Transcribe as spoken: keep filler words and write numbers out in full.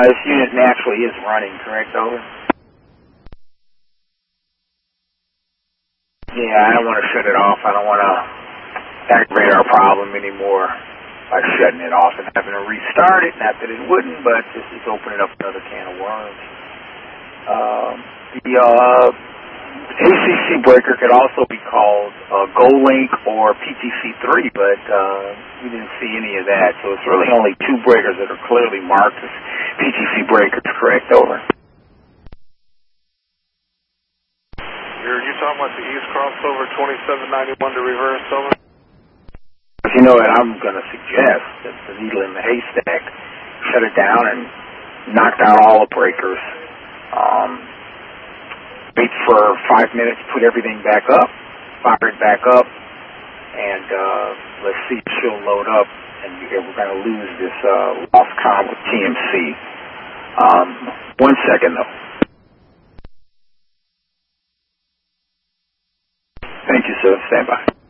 this unit naturally is running, correct, over? Yeah, I don't want to shut it off. I don't want to aggravate our problem anymore by shutting it off and having to restart it. Not that it wouldn't, but this is opening up another can of worms. Um, the uh, A C C breaker could also be called uh, GoLink or P T C three, but uh, we didn't see any of that. So it's really only two breakers that are clearly marked as P T C breakers, correct? Over. You're, you're talking about the east crossover twenty-seven ninety-one to reverse, over? You know what I'm going to suggest, that the needle in the haystack, shut it down and knock down all the breakers. Um, wait for five minutes, put everything back up, fire it back up, and uh, let's see if she'll load up. And we're going to lose this uh, lost comm with T M C. Um, one second, though. Thank you, sir. Stand by.